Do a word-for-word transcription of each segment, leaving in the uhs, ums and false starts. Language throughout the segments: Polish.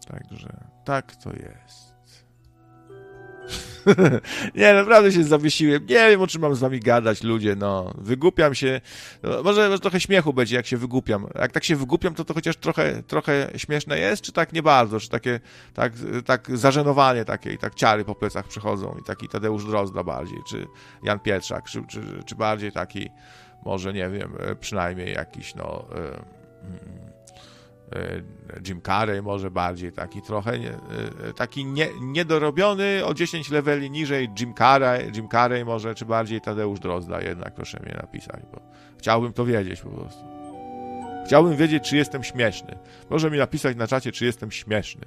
Także tak to jest. Nie, naprawdę się zawiesiłem. Nie wiem, o czym mam z wami gadać, ludzie, no. Wygłupiam się. No, może, może trochę śmiechu będzie, jak się wygłupiam. Jak tak się wygłupiam, to to chociaż trochę, trochę śmieszne jest, czy tak nie bardzo? Czy takie, tak, tak zażenowanie takie i tak ciary po plecach przychodzą i taki Tadeusz Drozda bardziej, czy Jan Pietrzak, czy, czy, czy bardziej taki, może, nie wiem, przynajmniej jakiś, no... Jim Carrey może bardziej taki trochę nie, taki nie, niedorobiony o dziesięć leveli niżej Jim Carrey, Jim Carrey może, czy bardziej Tadeusz Drozda jednak, proszę mnie napisać, bo chciałbym to wiedzieć po prostu. Chciałbym wiedzieć, czy jestem śmieszny. Proszę mi napisać na czacie, czy jestem śmieszny.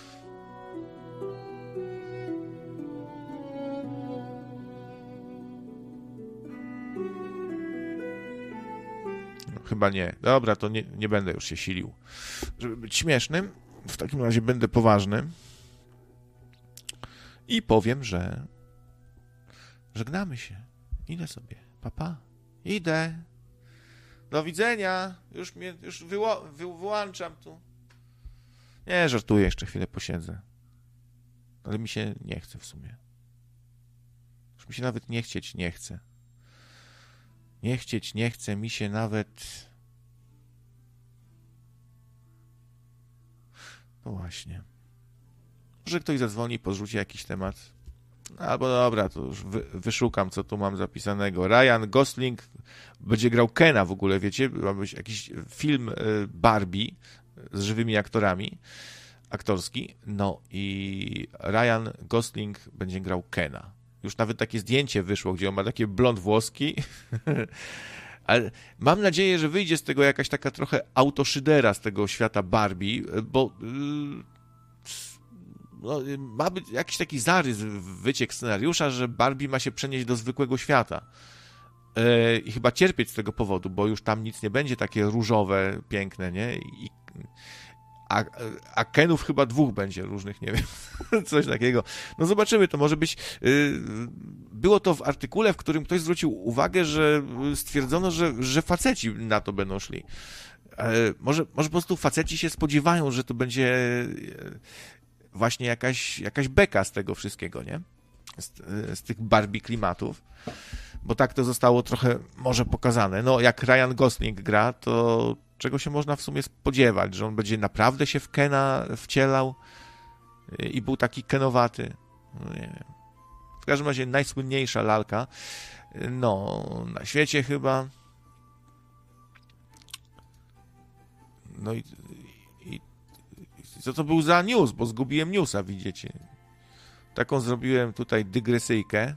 Chyba nie. Dobra, to nie, nie będę już się silił, żeby być śmiesznym. W takim razie będę poważny i powiem, że żegnamy się. Idę sobie. Pa, pa. Idę. Do widzenia. Już mnie, już wyło, wy, wyłączam tu. Nie, żartuję, jeszcze chwilę posiedzę. Ale mi się nie chce w sumie. Już mi się nawet nie chcieć nie chce. Nie chcieć, nie chce mi się nawet... No właśnie. Może ktoś zadzwoni, podrzuci jakiś temat. Albo dobra, to już wy, wyszukam, co tu mam zapisanego. Ryan Gosling będzie grał Kena w ogóle, wiecie? Ma być jakiś film Barbie z żywymi aktorami, aktorski. No i Ryan Gosling będzie grał Kena. Już nawet takie zdjęcie wyszło, gdzie on ma takie blond włoski. Ale mam nadzieję, że wyjdzie z tego jakaś taka trochę autoszydera z tego świata Barbie, bo no, ma być jakiś taki zarys, wyciek scenariusza, że Barbie ma się przenieść do zwykłego świata. I chyba cierpieć z tego powodu, bo już tam nic nie będzie takie różowe, piękne, nie? I, a, a Kenów chyba dwóch będzie różnych, nie wiem, coś takiego. No zobaczymy, to może być... Yy, było to w artykule, w którym ktoś zwrócił uwagę, że stwierdzono, że, że faceci na to będą szli. Yy, może, może po prostu faceci się spodziewają, że to będzie yy, właśnie jakaś, jakaś beka z tego wszystkiego, nie? Z, yy, z tych Barbie klimatów. Bo tak to zostało trochę może pokazane. No, jak Ryan Gosling gra, to czego się można w sumie spodziewać? Że on będzie naprawdę się w Kena wcielał i był taki kenowaty? No, nie wiem. W każdym razie najsłynniejsza lalka, no, na świecie chyba. No i, i, i co to był za news? Bo zgubiłem newsa, widzicie. Taką zrobiłem tutaj dygresyjkę.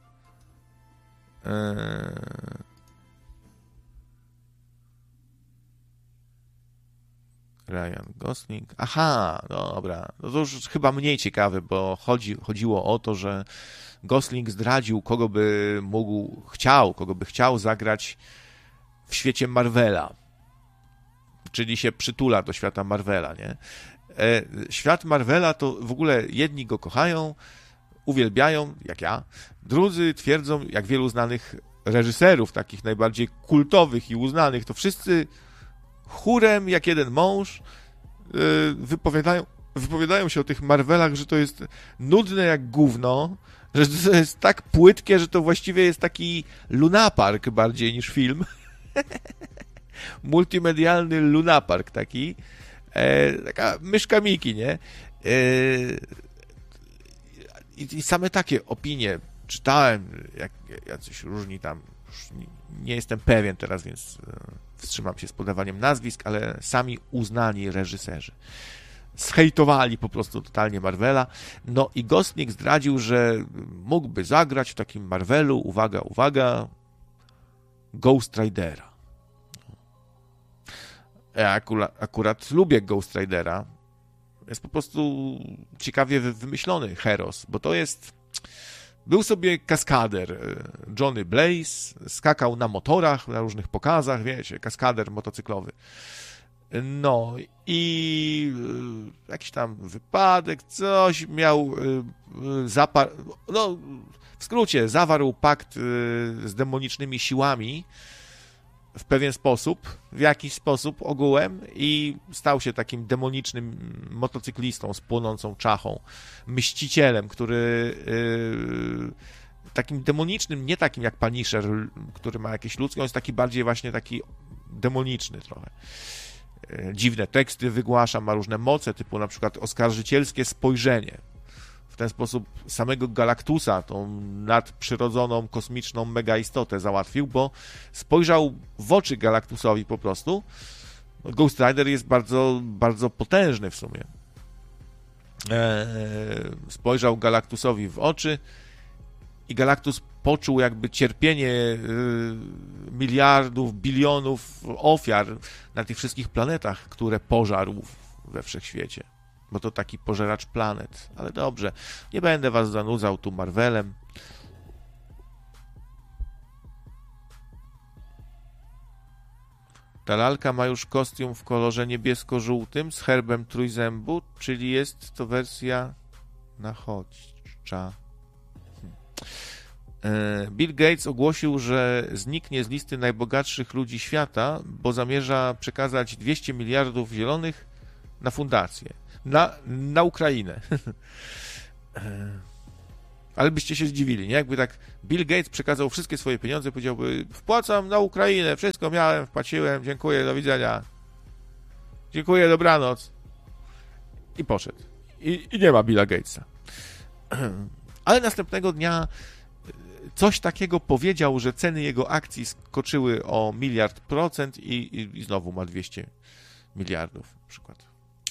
Ryan Gosling. Aha, dobra. No to już chyba mniej ciekawe, bo chodzi, chodziło o to, że Gosling zdradził, kogo by mógł, chciał, kogo by chciał zagrać w świecie Marvela. Czyli się przytula do świata Marvela, nie? Świat Marvela to w ogóle jedni go kochają, uwielbiają, jak ja, drudzy twierdzą, jak wielu znanych reżyserów, takich najbardziej kultowych i uznanych, to wszyscy chórem, jak jeden mąż, wypowiadają, wypowiadają się o tych Marvelach, że to jest nudne jak gówno, że to jest tak płytkie, że to właściwie jest taki lunapark bardziej niż film. Multimedialny lunapark taki. E, taka myszka Miki, nie? E, I, I same takie opinie czytałem, jak jacyś różni tam, już nie, nie jestem pewien teraz, więc wstrzymam się z podawaniem nazwisk, ale sami uznani reżyserzy zhejtowali po prostu totalnie Marvela. No i Gosling zdradził, że mógłby zagrać w takim Marvelu, uwaga, uwaga, Ghost Ridera. Ja akurat, akurat lubię Ghost Ridera. Jest po prostu ciekawie wymyślony heros, bo to jest... Był sobie kaskader Johnny Blaze, skakał na motorach, na różnych pokazach, wiecie, kaskader motocyklowy. No i jakiś tam wypadek, coś miał zapar... No, w skrócie, zawarł pakt z demonicznymi siłami w pewien sposób, w jakiś sposób ogółem i stał się takim demonicznym motocyklistą z płonącą czachą, mścicielem, który yy, takim demonicznym, nie takim jak Punisher, który ma jakieś ludzkie, on jest taki bardziej właśnie taki demoniczny trochę. Yy, dziwne teksty wygłasza, ma różne moce, typu na przykład oskarżycielskie spojrzenie. W ten sposób samego Galactusa, tą nadprzyrodzoną, kosmiczną megaistotę załatwił, bo spojrzał w oczy Galactusowi po prostu. Ghost Rider jest bardzo, bardzo potężny w sumie. Eee, spojrzał Galactusowi w oczy i Galactus poczuł jakby cierpienie yy, miliardów, bilionów ofiar na tych wszystkich planetach, które pożarł we wszechświecie. Bo to taki pożeracz planet. Ale dobrze, nie będę was zanudzał tu Marvelem. Ta lalka ma już kostium w kolorze niebiesko-żółtym z herbem trójzębu, czyli jest to wersja nachodźcza. Bill Gates ogłosił, że zniknie z listy najbogatszych ludzi świata, bo zamierza przekazać dwieście miliardów zielonych na fundację. Na, na Ukrainę. Ale byście się zdziwili, nie? Jakby tak Bill Gates przekazał wszystkie swoje pieniądze, powiedziałby: wpłacam na Ukrainę, wszystko miałem, wpłaciłem, dziękuję, do widzenia. Dziękuję, dobranoc. I poszedł. I, i nie ma Billa Gatesa. Ale następnego dnia coś takiego powiedział, że ceny jego akcji skoczyły o miliard procent i, i, i znowu ma dwieście miliardów na przykład.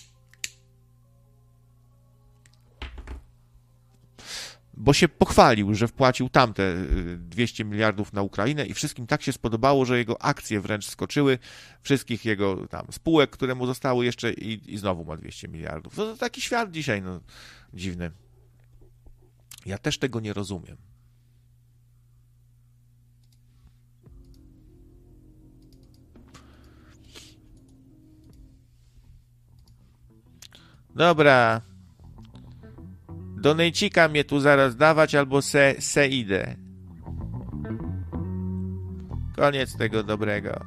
Bo się pochwalił, że wpłacił tamte dwieście miliardów na Ukrainę i wszystkim tak się spodobało, że jego akcje wręcz skoczyły, wszystkich jego tam spółek, które mu zostały jeszcze i, i znowu ma dwieście miliardów. To, to taki świat dzisiaj, no, dziwny. Ja też tego nie rozumiem. Dobra. Do nejcika mnie tu zaraz dawać, albo se, se idę. Koniec tego dobrego.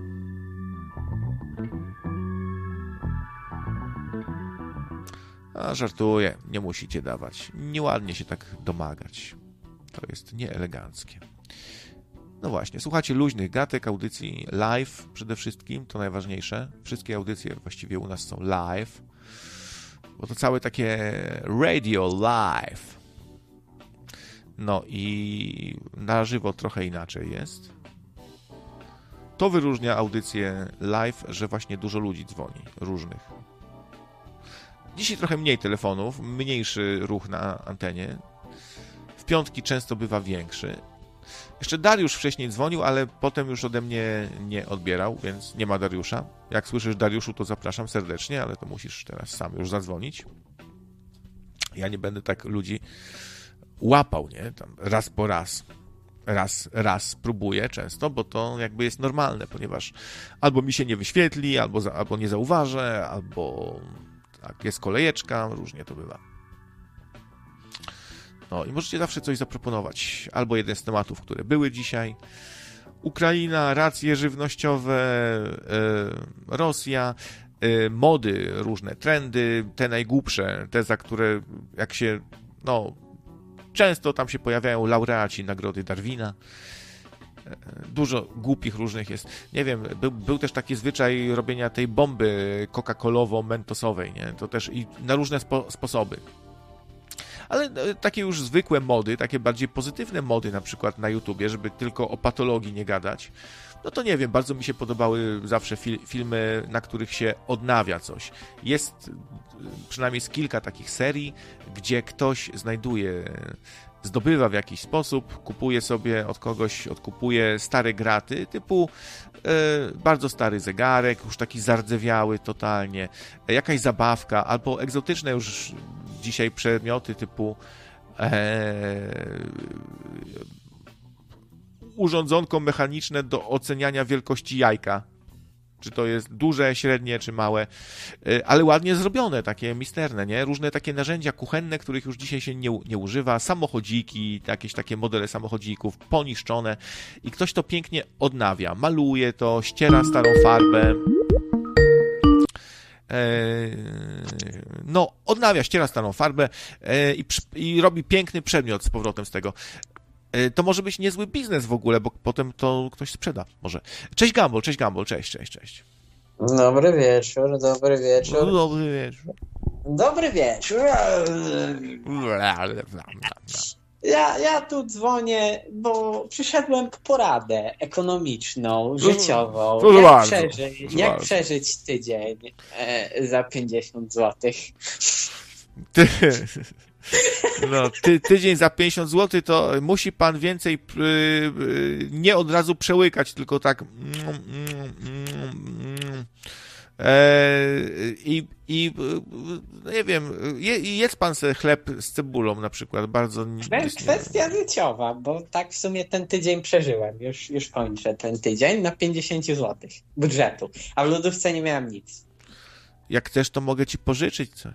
A, żartuję, nie musicie dawać. Nieładnie się tak domagać. To jest nieeleganckie. No właśnie, słuchacie luźnych gatek, audycji live przede wszystkim, to najważniejsze. Wszystkie audycje właściwie u nas są live. Bo to całe takie radio live. No i na żywo trochę inaczej jest. To wyróżnia audycję live, że właśnie dużo ludzi dzwoni, różnych. Dzisiaj trochę mniej telefonów, mniejszy ruch na antenie. W piątki często bywa większy. Jeszcze Dariusz wcześniej dzwonił, ale potem już ode mnie nie odbierał, więc nie ma Dariusza. Jak słyszysz, Dariuszu, to zapraszam serdecznie, ale to musisz teraz sam już zadzwonić. Ja nie będę tak ludzi łapał, nie? Tam raz po raz. Raz, raz próbuję często, bo to jakby jest normalne, ponieważ albo mi się nie wyświetli, albo, za, albo nie zauważę, albo tak, jest kolejeczka, różnie to bywa. No i możecie zawsze coś zaproponować. Albo jeden z tematów, które były dzisiaj. Ukraina, racje żywnościowe, yy, Rosja, yy, mody, różne trendy, te najgłupsze, te, za które jak się, no, często tam się pojawiają laureaci Nagrody Darwina. Dużo głupich różnych jest. Nie wiem, był, był też taki zwyczaj robienia tej bomby coca-colowo-mentosowej, nie? To też i na różne spo, sposoby. Ale takie już zwykłe mody, takie bardziej pozytywne mody, na przykład na YouTubie, żeby tylko o patologii nie gadać, no to nie wiem, bardzo mi się podobały zawsze fil- filmy, na których się odnawia coś. Jest przynajmniej z kilka takich serii, gdzie ktoś znajduje, zdobywa w jakiś sposób, kupuje sobie od kogoś, odkupuje stare graty, typu e, bardzo stary zegarek, już taki zardzewiały totalnie, jakaś zabawka, albo egzotyczne już dzisiaj przedmioty typu e, urządzonko mechaniczne do oceniania wielkości jajka. Czy to jest duże, średnie, czy małe, ale ładnie zrobione, takie misterne, nie? Różne takie narzędzia kuchenne, których już dzisiaj się nie, nie używa, samochodziki, jakieś takie modele samochodzików, poniszczone i ktoś to pięknie odnawia, maluje to, ściera starą farbę, no, odnawia, ściera starą farbę i, i robi piękny przedmiot z powrotem z tego. To może być niezły biznes w ogóle, bo potem to ktoś sprzeda może. Cześć Gumball, cześć Gumball, cześć, cześć, cześć. Dobry wieczór, dobry wieczór. Dobry wieczór. Dobry wieczór. Ja, ja tu dzwonię, bo przyszedłem po poradę ekonomiczną, życiową. Proszę jak bardzo, przeżyć, proszę jak bardzo. przeżyć tydzień e, za pięćdziesiąt złotych? Ty, no, ty, tydzień za pięćdziesiąt złotych to musi pan więcej yy, yy, nie od razu przełykać, tylko tak mm, mm, mm, i, i yy, nie wiem, je, jedz pan sobie chleb z cebulą na przykład, bardzo... To jest kwestia życiowa, bo tak w sumie ten tydzień przeżyłem, już, już kończę ten tydzień na pięćdziesiąt złotych budżetu, a w lodówce nie miałem nic. Jak chcesz, to mogę ci pożyczyć coś.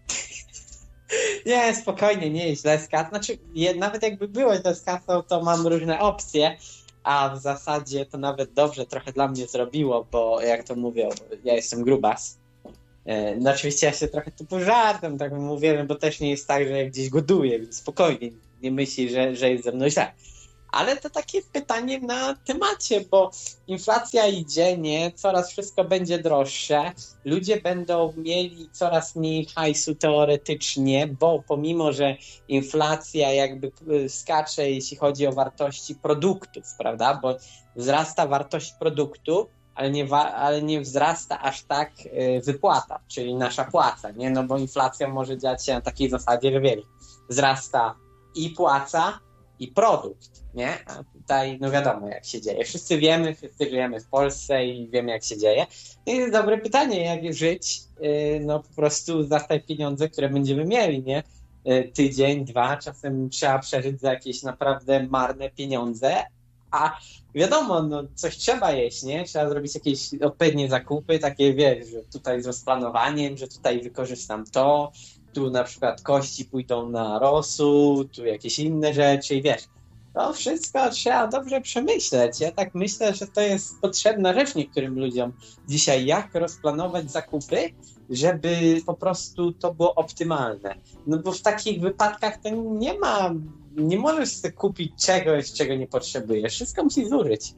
Nie, spokojnie, nie jest źle z kasą. Znaczy, je, nawet jakby było źle z kasą, to mam różne opcje, a w zasadzie to nawet dobrze trochę dla mnie zrobiło, bo jak to mówią, ja jestem grubas. No oczywiście ja się trochę tu pożartam, tak mówię, bo też nie jest tak, że jak gdzieś goduję, więc spokojnie, nie myśli, że, że jest ze mną źle. Ale to takie pytanie na temacie, bo inflacja idzie, nie? Coraz wszystko będzie droższe, ludzie będą mieli coraz mniej hajsu teoretycznie, bo pomimo, że inflacja jakby skacze, jeśli chodzi o wartości produktów, prawda? Bo wzrasta wartość produktu, ale nie, wa- ale nie wzrasta aż tak yy, wypłata, czyli nasza płaca, nie? No bo inflacja może dziać się na takiej zasadzie, że wiesz, wzrasta i płaca, i produkt, nie? A tutaj, no wiadomo, jak się dzieje. Wszyscy wiemy, wszyscy żyjemy w Polsce i wiemy, jak się dzieje. I jest dobre pytanie, jak żyć, yy, no po prostu za te pieniądze, które będziemy mieli, nie? Yy, tydzień, dwa, czasem trzeba przeżyć za jakieś naprawdę marne pieniądze, a wiadomo, no coś trzeba jeść, nie? Trzeba zrobić jakieś odpowiednie zakupy, takie, wiesz, że tutaj z rozplanowaniem, że tutaj wykorzystam to, tu na przykład kości pójdą na rosół, tu jakieś inne rzeczy i wiesz, to wszystko trzeba dobrze przemyśleć. Ja tak myślę, że to jest potrzebna rzecz niektórym ludziom dzisiaj, jak rozplanować zakupy, żeby po prostu to było optymalne. No bo w takich wypadkach to nie ma, nie możesz sobie kupić czegoś, czego nie potrzebujesz. Wszystko musi zużyć.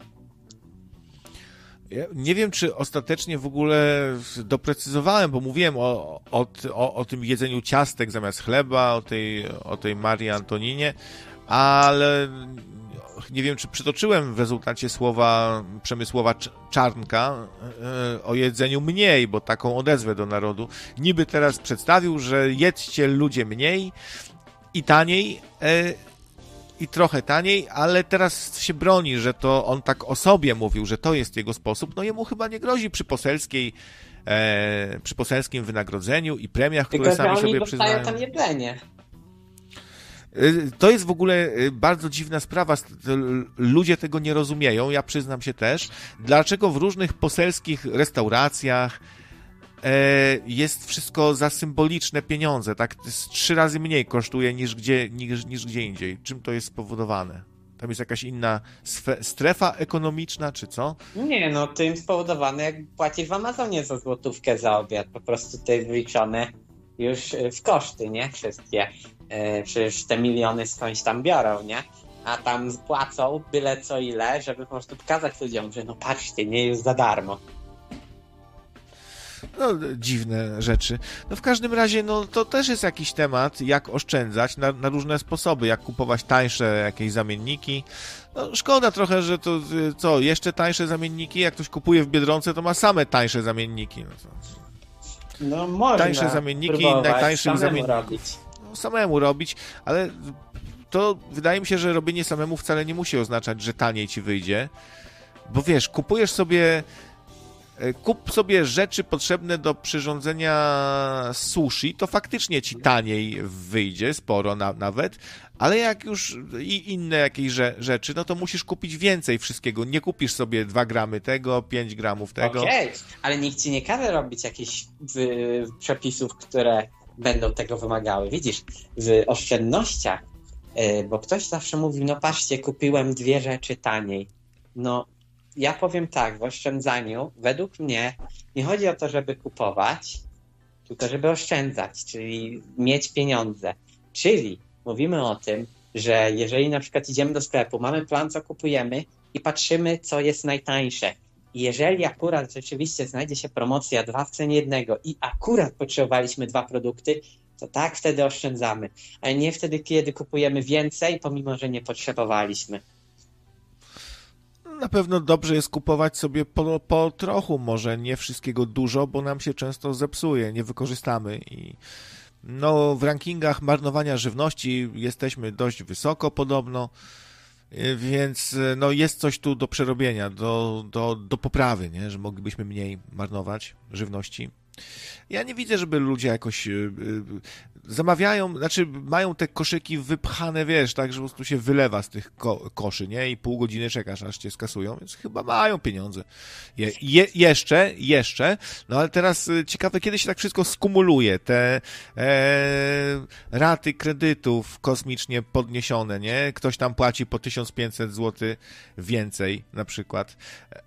Ja nie wiem, czy ostatecznie w ogóle doprecyzowałem, bo mówiłem o, o, o, o tym jedzeniu ciastek zamiast chleba, o tej, o tej Marii Antoninie, ale nie wiem, czy przytoczyłem w rezultacie słowa Przemysława Czarnka o jedzeniu mniej, bo taką odezwę do narodu. Niby teraz przedstawił, że jedzcie ludzie mniej i taniej, i trochę taniej, ale teraz się broni, że to on tak o sobie mówił, że to jest jego sposób. No jemu chyba nie grozi przy poselskiej, e, przy poselskim wynagrodzeniu i premiach, Tylko, które sami że oni sobie dostają przyznają. tam jedzenie. To jest w ogóle bardzo dziwna sprawa. Ludzie tego nie rozumieją, ja przyznam się też. Dlaczego w różnych poselskich restauracjach jest wszystko za symboliczne pieniądze, tak z trzy razy mniej kosztuje niż gdzie, niż, niż gdzie indziej. Czym to jest spowodowane? Tam jest jakaś inna sfe- strefa ekonomiczna, czy co? Nie, no tym spowodowane, jak płacisz w Amazonie za złotówkę za obiad, po prostu to jest wliczone już w koszty, nie? Wszystkie. E, przecież te miliony skądś tam biorą, nie? A tam płacą byle co ile, żeby po prostu pokazać ludziom, że no patrzcie, nie jest za darmo. No, dziwne rzeczy. No w każdym razie, no to też jest jakiś temat, jak oszczędzać na, na różne sposoby, jak kupować tańsze jakieś zamienniki. No szkoda trochę, że to, co, jeszcze tańsze zamienniki, jak ktoś kupuje w Biedronce, to ma same tańsze zamienniki. No, to... no można tańsze zamienniki, najtańszych zamienników. Robić. No, samemu robić, ale to wydaje mi się, że robienie samemu wcale nie musi oznaczać, że taniej ci wyjdzie, bo wiesz, kupujesz sobie kup sobie rzeczy potrzebne do przyrządzenia sushi, to faktycznie ci taniej wyjdzie, sporo na, nawet, ale jak już i inne jakieś rzeczy, no to musisz kupić więcej wszystkiego. Nie kupisz sobie dwa gramy tego, pięć gramów tego. Okej, okay. Ale nikt ci nie każe robić jakichś y, przepisów, które będą tego wymagały. Widzisz, w oszczędnościach, y, bo ktoś zawsze mówił, no patrzcie, kupiłem dwie rzeczy taniej. No, ja powiem tak, w oszczędzaniu, według mnie, nie chodzi o to, żeby kupować, tylko żeby oszczędzać, czyli mieć pieniądze. Czyli mówimy o tym, że jeżeli na przykład idziemy do sklepu, mamy plan, co kupujemy i patrzymy, co jest najtańsze. I jeżeli akurat rzeczywiście znajdzie się promocja dwa w cenie jednego i akurat potrzebowaliśmy dwa produkty, to tak wtedy oszczędzamy. Ale nie wtedy, kiedy kupujemy więcej, pomimo że nie potrzebowaliśmy. Na pewno dobrze jest kupować sobie po, po trochu, może nie wszystkiego dużo, bo nam się często zepsuje, nie wykorzystamy i no w rankingach marnowania żywności jesteśmy dość wysoko podobno, więc no jest coś tu do przerobienia, do, do, do poprawy, nie? Że moglibyśmy mniej marnować żywności. Ja nie widzę, żeby ludzie jakoś yy, yy, zamawiają, znaczy mają te koszyki wypchane, wiesz, tak, że po prostu się wylewa z tych ko- koszy, nie? I pół godziny czekasz, aż cię skasują, więc chyba mają pieniądze. Je, je, jeszcze, jeszcze, no ale teraz yy, ciekawe, kiedy się tak wszystko skumuluje, te e, raty kredytów kosmicznie podniesione, nie? Ktoś tam płaci po tysiąc pięćset złotych więcej, na przykład.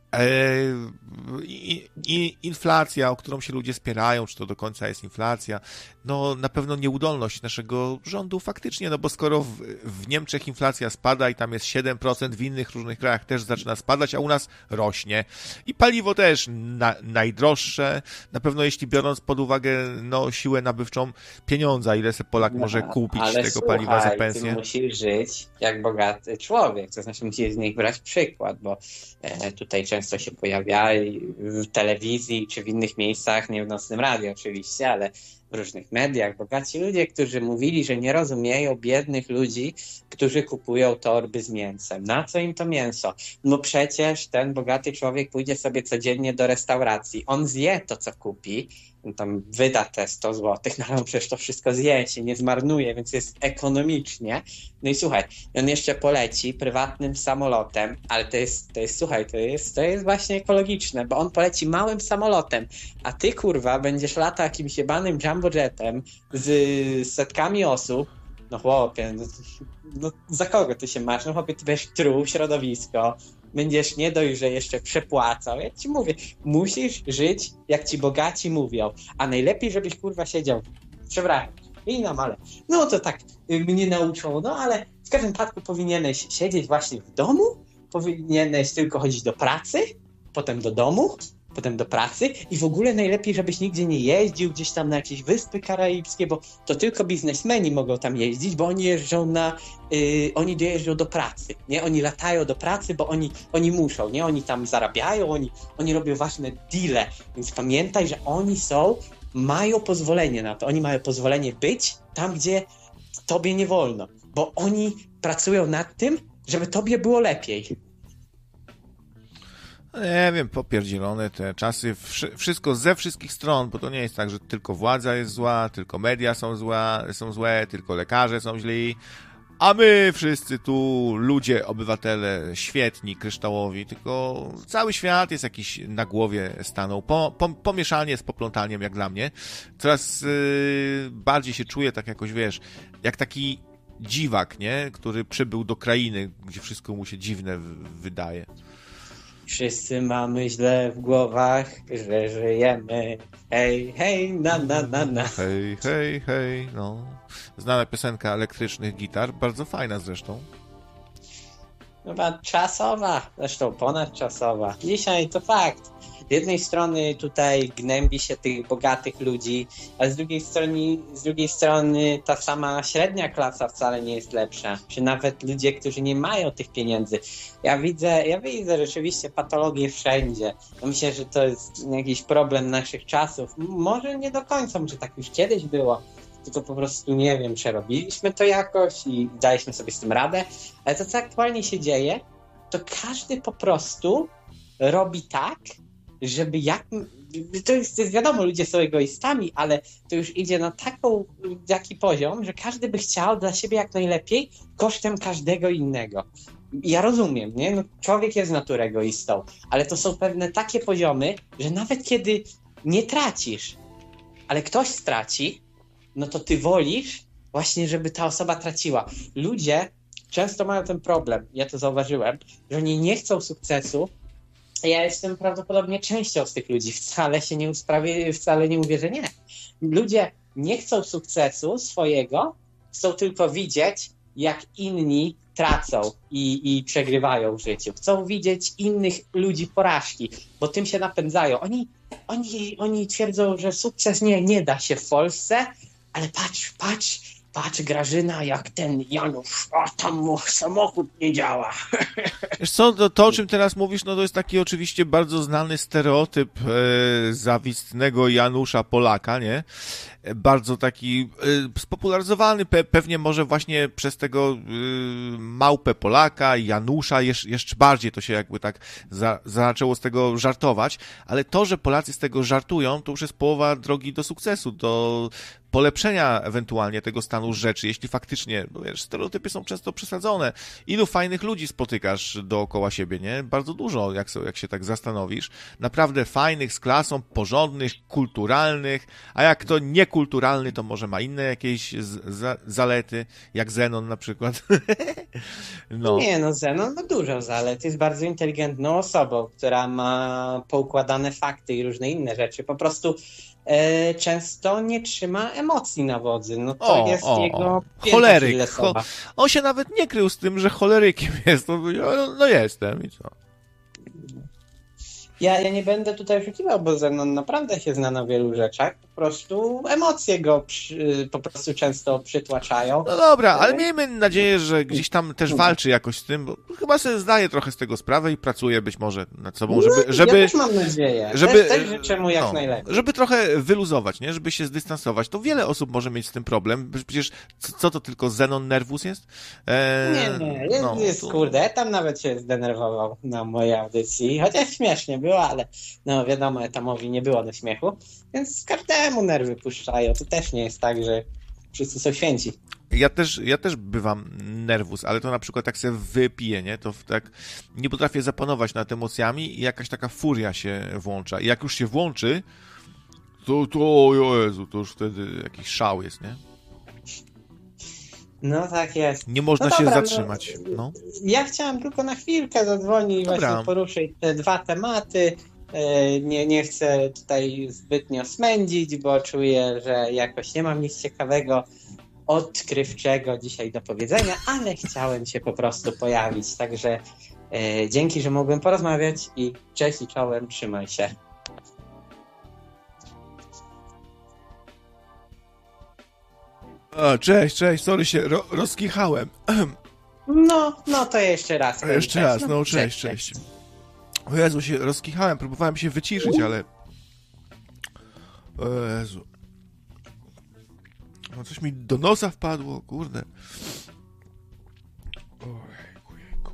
I, i inflacja, o którą się ludzie spierają, czy to do końca jest inflacja, no na pewno nieudolność naszego rządu faktycznie, no bo skoro w, w Niemczech inflacja spada i tam jest siedem procent, w innych różnych krajach też zaczyna spadać, a u nas rośnie. I paliwo też na, najdroższe, na pewno jeśli biorąc pod uwagę no, siłę nabywczą pieniądza, ile se Polak no, może kupić tego słuchaj, paliwa za pensję. Ty musisz żyć jak bogaty człowiek, to znaczy musisz z nich brać przykład, bo e, tutaj często się pojawia w telewizji czy w innych miejscach, nie w Nocnym Radiu oczywiście, ale w różnych mediach, bogaci ludzie, którzy mówili, że nie rozumieją biednych ludzi, którzy kupują torby z mięsem. Na co im to mięso? No przecież ten bogaty człowiek pójdzie sobie codziennie do restauracji. On zje to, co kupi, on tam wyda te sto złotych, no ale on przecież to wszystko zje, się nie zmarnuje, więc jest ekonomicznie. No i słuchaj, on jeszcze poleci prywatnym samolotem, ale to jest, to jest słuchaj, to jest, to jest właśnie ekologiczne, bo on poleci małym samolotem, a ty, kurwa, będziesz latał jakimś jebanym jumbojetem z setkami osób. No chłopie, no, no za kogo ty się masz? No chłopie, ty będziesz truł środowisko, będziesz nie dość, że jeszcze przepłacał. Ja ci mówię, musisz żyć, jak ci bogaci mówią, a najlepiej, żebyś, kurwa, siedział, przepraszam, i no ale, no to tak mnie nauczą, no ale w każdym wypadku powinieneś siedzieć właśnie w domu, powinieneś tylko chodzić do pracy, potem do domu, potem do pracy i w ogóle najlepiej, żebyś nigdzie nie jeździł gdzieś tam na jakieś Wyspy Karaibskie, bo to tylko biznesmeni mogą tam jeździć, bo oni jeżdżą na, yy, oni dojeżdżą do pracy, nie? Oni latają do pracy, bo oni, oni muszą, nie? Oni tam zarabiają, oni, oni robią ważne deale, więc pamiętaj, że oni są, mają pozwolenie na to, oni mają pozwolenie być tam, gdzie tobie nie wolno, bo oni pracują nad tym, żeby tobie było lepiej. Nie wiem, popierdzielone te czasy, wszystko ze wszystkich stron, bo to nie jest tak, że tylko władza jest zła, tylko media są, zła, są złe, tylko lekarze są źli, a my wszyscy tu, ludzie, obywatele, świetni, kryształowi, tylko cały świat jest jakiś na głowie stanął, po, po, pomieszanie z poplątaniem jak dla mnie. Coraz yy, bardziej się czuję tak jakoś, wiesz, jak taki dziwak, nie, który przybył do krainy, gdzie wszystko mu się dziwne w, wydaje. Wszyscy mamy źle w głowach, że żyjemy. Hej, hej, na, na, na, na. Hej, hej, hej, no. Znana piosenka elektrycznych gitar, bardzo fajna zresztą. Chyba czasowa, zresztą ponadczasowa. Dzisiaj to fakt. Z jednej strony tutaj gnębi się tych bogatych ludzi, a z drugiej strony, z drugiej strony ta sama średnia klasa wcale nie jest lepsza. Czy nawet ludzie, którzy nie mają tych pieniędzy. Ja widzę, ja widzę rzeczywiście patologię wszędzie. Ja myślę, że to jest jakiś problem naszych czasów. Może nie do końca, może tak już kiedyś było. Tylko po prostu, nie wiem, przerobiliśmy to jakoś i daliśmy sobie z tym radę. Ale to, co aktualnie się dzieje, to każdy po prostu robi tak, żeby jak... To jest, to jest wiadomo, ludzie są egoistami, ale to już idzie na taką, taki poziom, że każdy by chciał dla siebie jak najlepiej kosztem każdego innego. Ja rozumiem, nie? No, człowiek jest z natury egoistą, ale to są pewne takie poziomy, że nawet kiedy nie tracisz, ale ktoś straci, no to ty wolisz właśnie, żeby ta osoba traciła. Ludzie często mają ten problem, ja to zauważyłem, że oni nie chcą sukcesu. Ja jestem prawdopodobnie częścią z tych ludzi, wcale się nie usprawie, wcale nie mówię, że nie. Ludzie nie chcą sukcesu swojego, chcą tylko widzieć, jak inni tracą i, i przegrywają w życiu. Chcą widzieć innych ludzi porażki, bo tym się napędzają. Oni, oni, oni twierdzą, że sukces nie, nie da się w Polsce, ale patrz, patrz, patrz Grażyna, jak ten Janusz, a tam mu samochód nie działa. Wiesz co, to, to o czym teraz mówisz, no to jest taki oczywiście bardzo znany stereotyp e, zawistnego Janusza Polaka, nie? Bardzo taki e, spopularyzowany, pe, pewnie może właśnie przez tego e, małpę Polaka, Janusza, jesz, jeszcze bardziej to się jakby tak za, zaczęło z tego żartować, ale to, że Polacy z tego żartują, to już jest połowa drogi do sukcesu, do polepszenia ewentualnie tego stanu rzeczy, jeśli faktycznie, bo wiesz, stereotypy są często przesadzone. Ilu fajnych ludzi spotykasz dookoła siebie, nie? Bardzo dużo, jak, so, jak się tak zastanowisz. Naprawdę fajnych, z klasą, porządnych, kulturalnych, a jak to niekulturalny, to może ma inne jakieś z, za, zalety, jak Zenon na przykład. No. Nie, no Zenon ma dużo zalet, jest bardzo inteligentną osobą, która ma poukładane fakty i różne inne rzeczy. Po prostu e, często nie trzyma emocji na wodzy. No to o, jest o, jego choleryk. Ho, on się nawet nie krył z tym, że cholerykiem jest. No, no jestem i co? Ja, ja nie będę tutaj oszukiwał, bo Zenon naprawdę się zna na wielu rzeczach. Po prostu emocje go przy, po prostu często przytłaczają. No dobra, ale miejmy nadzieję, że gdzieś tam też walczy jakoś z tym, bo chyba sobie zdaje trochę z tego sprawę i pracuje być może nad sobą, żeby... No, żeby ja też mam nadzieję. Żeby, też, też życzę mu jak no, najlepiej. Żeby trochę wyluzować, nie? Żeby się zdystansować. To wiele osób może mieć z tym problem. Przecież co to tylko Zenon Nervus jest? Eee, nie, nie. Jest, no, jest to... kurde, tam nawet się zdenerwował na mojej audycji. Chociaż śmiesznie było, ale no wiadomo, Etamowi nie było do śmiechu. Więc każdemu nerwy puszczają. To też nie jest tak, że wszyscy są święci. Ja też, ja też bywam nerwus, ale to na przykład tak sobie wypiję, nie? To tak nie potrafię zapanować nad emocjami i jakaś taka furia się włącza. I jak już się włączy, to, to o Jezu, to już wtedy jakiś szał jest, nie? No tak jest. Nie można no się dobra, zatrzymać. No. Ja chciałem tylko na chwilkę zadzwonić i właśnie poruszyć te dwa tematy. Nie, nie chcę tutaj zbytnio smędzić, bo czuję, że jakoś nie mam nic ciekawego, odkrywczego dzisiaj do powiedzenia, ale chciałem się po prostu pojawić. Także e, dzięki, że mogłem porozmawiać i cześć i czołem, trzymaj się. O, cześć, cześć, sorry się ro- rozkichałem. No, no to jeszcze raz. Jeszcze raz, no cześć, cześć. cześć. O Jezu, się rozkichałem, próbowałem się wyciszyć, ale... O Jezu. No coś mi do nosa wpadło, kurde. Ojejku, jejku.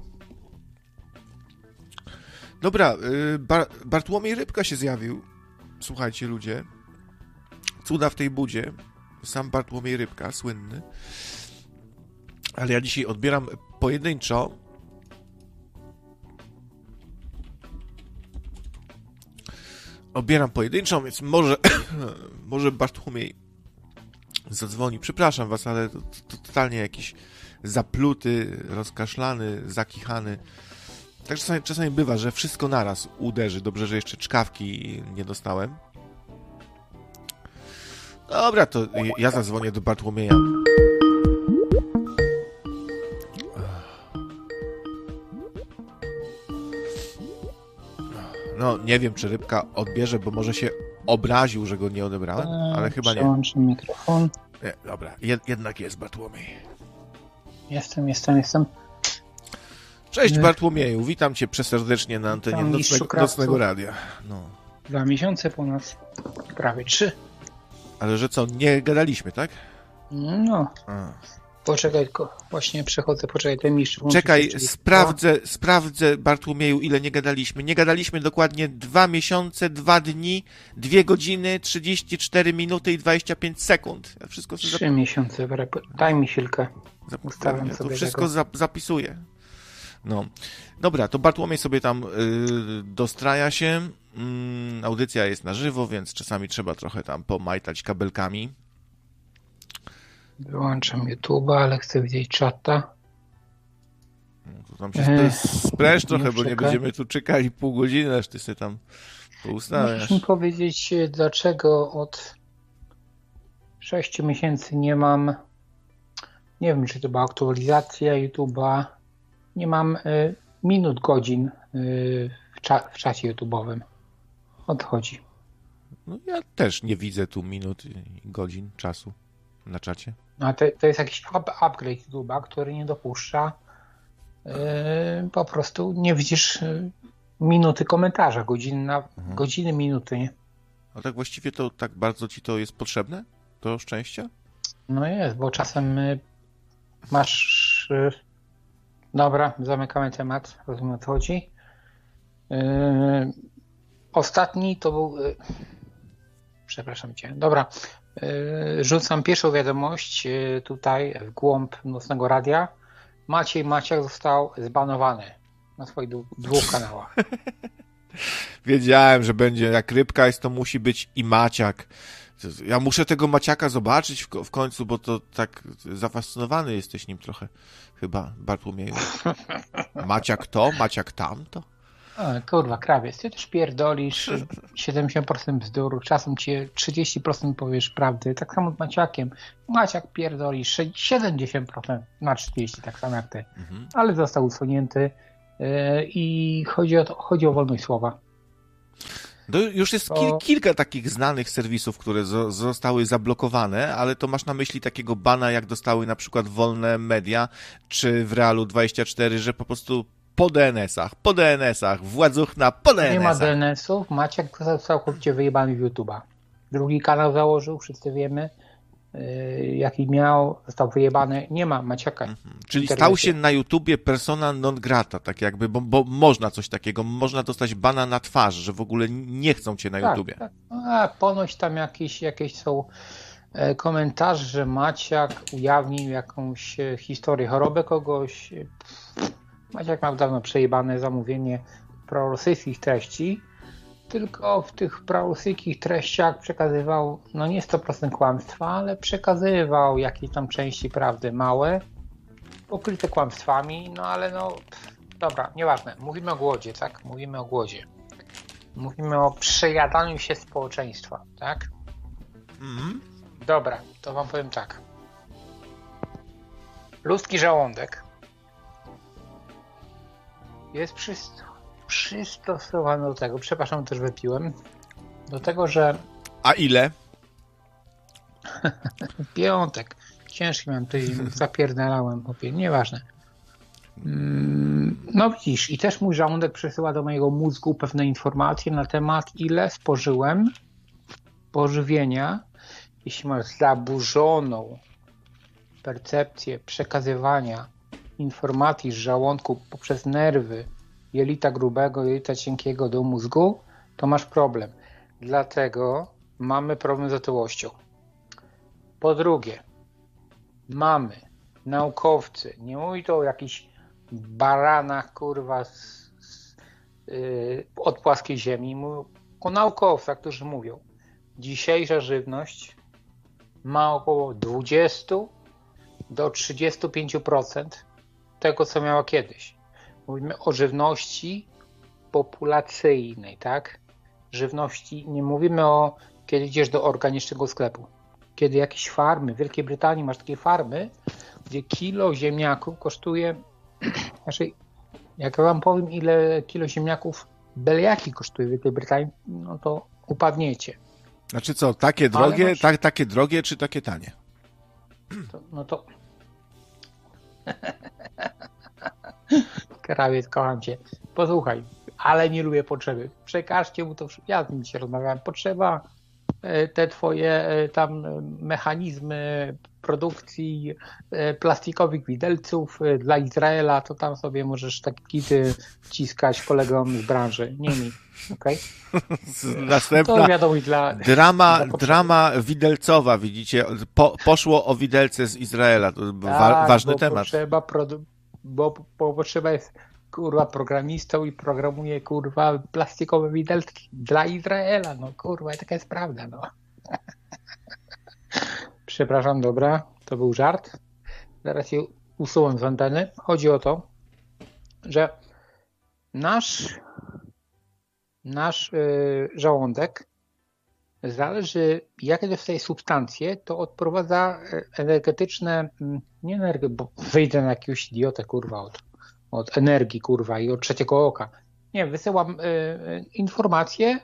Dobra, Bar- Bartłomiej Rybka się zjawił. Słuchajcie, ludzie. Cuda w tej budzie. Sam Bartłomiej Rybka, słynny. Ale ja dzisiaj odbieram pojedynczo. Odbieram pojedynczo, więc może, może Bartłomiej zadzwoni. Przepraszam was, ale to, to totalnie jakiś zapluty, rozkaszlany, zakichany. Tak czasami, czasami bywa, że wszystko naraz uderzy. Dobrze, że jeszcze czkawki nie dostałem. Dobra, to ja zadzwonię do Bartłomieja. No, nie wiem, czy Rybka odbierze, bo może się obraził, że go nie odebrałem, ale chyba nie. Przełączę mikrofon. Nie, dobra, Jed- jednak jest Bartłomiej. Jestem, jestem, jestem. Cześć Bartłomieju, witam cię przeserdecznie na antenie nocnego, nocnego radia. No. Dwa miesiące po nas, prawie trzy. Ale że co, nie gadaliśmy, tak? No. A. Poczekaj, tylko właśnie przechodzę, poczekaj, ten mistrz. Czekaj, sprawdzę, sprawdzę, Bartłomieju, ile nie gadaliśmy. Nie gadaliśmy dokładnie dwa miesiące, dwa dni, dwie godziny, trzydzieści cztery minuty i dwadzieścia pięć sekund. Ja wszystko sobie Trzy miesiące, daj mi chwilkę. zap... Ustawiam ja sobie to wszystko tego. zap zapisuję. No. Dobra, to Bartłomiej sobie tam yy, dostraja się. Yy, audycja jest na żywo, więc czasami trzeba trochę tam pomajtać kabelkami. Wyłączam YouTube'a, ale chcę widzieć czata. To tam się spręż trochę, bo nie czekaj. będziemy tu czekali pół godziny, aż ty sobie tam poustawiasz. Możesz mi powiedzieć, dlaczego od sześciu miesięcy nie mam, nie wiem, czy to była aktualizacja YouTube'a, nie mam y, minut, godzin y, w, cza w czacie YouTube'owym. Odchodzi. No ja też nie widzę tu minut i godzin czasu na czacie. A to, to jest jakiś up upgrade YouTube'a, który nie dopuszcza yy, po prostu nie widzisz yy, minuty komentarza, godziny, na, Mhm. godziny, minuty, nie? A tak właściwie to tak bardzo ci to jest potrzebne? To szczęście? No jest, bo czasem yy, masz yy, dobra, zamykamy temat, rozumiem o co chodzi. Yy, ostatni to był yy, przepraszam cię, dobra. Rzucam pierwszą wiadomość tutaj w głąb Nocnego Radia. Maciej Maciak został zbanowany na swoich dwóch kanałach. Wiedziałem, że będzie jak rybka jest, to musi być i Maciak. Ja muszę tego Maciaka zobaczyć w, w końcu, bo to tak zafascynowany jesteś nim trochę chyba, Bartłomieju. Maciak to, Maciak tamto. A, kurwa, krawiec, ty też pierdolisz siedemdziesiąt procent bzdur, czasem ci trzydzieści procent powiesz prawdy, tak samo z Maciakiem. Maciak pierdoli siedemdziesiąt procent na trzydzieści, tak samo jak ty. Mhm. Ale został usunięty yy, i chodzi o, to, chodzi o wolność słowa. To już jest kil, To- kilka takich znanych serwisów, które zo- zostały zablokowane, ale to masz na myśli takiego bana, jak dostały na przykład Wolne Media, czy w Realu dwadzieścia cztery, że po prostu po D N S-ach, po D N S-ach, władzuchna po D N S-ach. Nie ma D N S-ów, Maciek został całkowicie wyjebany w YouTube'a. Drugi kanał założył, wszyscy wiemy, yy, jaki miał, został wyjebany. Nie ma Maciaka. Mhm. Czyli w stał internecie. się na YouTubie persona non grata, tak jakby, bo, bo można coś takiego, można dostać bana na twarz, że w ogóle nie chcą cię na Tak, YouTubie. tak. A ponoć tam jakieś, jakieś są e, komentarze, że Maciak ujawnił jakąś e, historię choroby kogoś. Maciak miał dawno przejebane zamówienie prorosyjskich treści, tylko w tych prorosyjskich treściach przekazywał, no nie sto procent kłamstwa, ale przekazywał jakieś tam części prawdy małe, pokryte kłamstwami, no ale no pff, dobra, nieważne. Mówimy o głodzie, tak? Mówimy o głodzie. Mówimy o przejadaniu się społeczeństwa, tak? Mhm. Dobra, to wam powiem tak. Ludzki żołądek jest przyst- przystosowany do tego, przepraszam, też wypiłem, do tego, że A ile? piątek, ciężki miałem tydzień, zapierdalałem, chłopie, nieważne. Mm, No widzisz, i też mój żołądek przesyła do mojego mózgu pewne informacje na temat, ile spożyłem pożywienia. Jeśli masz zaburzoną percepcję przekazywania informacji z żołądku poprzez nerwy jelita grubego, jelita cienkiego do mózgu, to masz problem. Dlatego mamy problem z otyłością. Po drugie, mamy naukowcy, nie mówi to o jakichś baranach, kurwa, z, z, yy, od płaskiej ziemi, mówią o naukowcach, którzy mówią, dzisiejsza żywność ma około dwadzieścia do trzydziestu pięciu procent tego, co miała kiedyś. Mówimy o żywności populacyjnej, tak? Żywności, nie mówimy o kiedy idziesz do organicznego sklepu. Kiedy jakieś farmy, w Wielkiej Brytanii masz takie farmy, gdzie kilo ziemniaków kosztuje, znaczy, jak wam powiem, ile kilo ziemniaków byle jaki kosztuje w Wielkiej Brytanii, no to upadniecie. Znaczy co, takie drogie, masz- tak, takie drogie czy takie tanie? To, no to... Krawiec, kocham cię. Posłuchaj, ale nie lubię potrzeby. Przekażcie mu to. Ja z nim dzisiaj rozmawiałem. Potrzeba te twoje tam mechanizmy produkcji plastikowych widelców dla Izraela, to tam sobie możesz takie kity wciskać kolegom z branży, nie mi. Okay? Następna to wiadomo, dla, drama, dla drama widelcowa, widzicie, po, poszło o widelce z Izraela, to tak, wa- ważny bo temat. Potrzeba produ- bo, bo potrzeba jest kurwa programistą i programuje kurwa plastikowe widelki dla Izraela, no kurwa, taka jest prawda, no. Przepraszam, dobra, to był żart. Zaraz je usuwam z anteny. Chodzi o to, że nasz nasz yy, żołądek, zależy jakie dostaje substancje, to odprowadza energetyczne, nie energię, bo wyjdę na jakiegoś idiotę, kurwa, od, od energii, kurwa, i od trzeciego oka. Nie, wysyłam y, informacje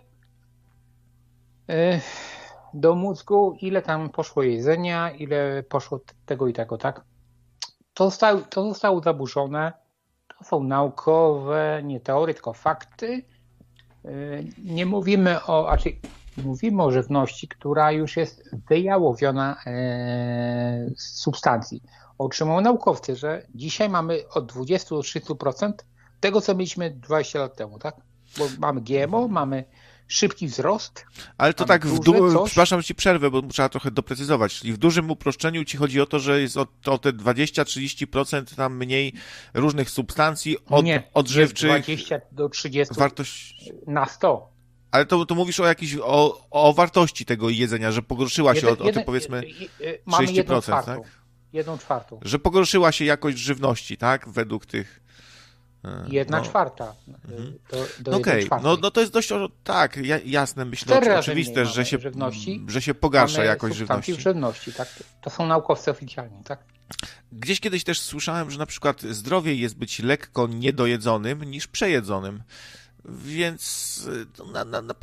y, do mózgu, ile tam poszło jedzenia, ile poszło tego i tego, tak? To zostało, to zostało zaburzone, to są naukowe, nie teorie, tylko fakty. Y, nie mówimy o, znaczy mówimy o żywności, która już jest wyjałowiona e, z substancji. Otrzymują naukowcy, że dzisiaj mamy od dwudziestu do trzydziestu procent tego, co mieliśmy dwadzieścia lat temu, tak? Bo mamy G M O, mamy szybki wzrost. Ale to tak, w duże du- coś. przepraszam, ci przerwę, bo trzeba trochę doprecyzować. Czyli w dużym uproszczeniu ci chodzi o to, że jest o, o te dwadzieścia do trzydziestu procent tam mniej różnych substancji od, Nie, odżywczych. dwadzieścia do trzydziestu Wartość... na sto. Ale to, to mówisz o jakiejś, o, o wartości tego jedzenia, że pogorszyła się Jeden, o, o tym powiedzmy mamy trzydzieści procent, jedną czwartą. tak? Jedną czwartą. Że pogorszyła się jakość żywności, tak? Według tych... Jedna no. czwarta. Do, do No okej, okay. no, no to jest dość, o, tak, ja, jasne, myślę, Cztery razy oczywiste, mniej że mamy się, żywności. że się pogarsza Mamy jakość substancje żywności. w żywności, tak? To są naukowcy oficjalni, tak? Gdzieś kiedyś też słyszałem, że na przykład zdrowiej jest być lekko niedojedzonym niż przejedzonym. Więc na, na, na